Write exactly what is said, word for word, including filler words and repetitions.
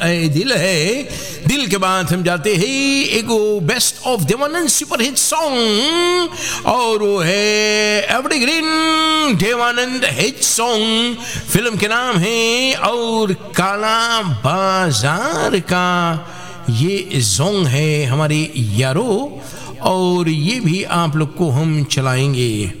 ए दिल है। दिल के बाद हम जाते हैं एगो best of Devanand super hit song, और वो है evergreen Devanand hit song. Film के नाम है और काला बाजार का ये सॉन्ग है हमारे यारो, और ये भी आप लोग को हम चलाएंगे।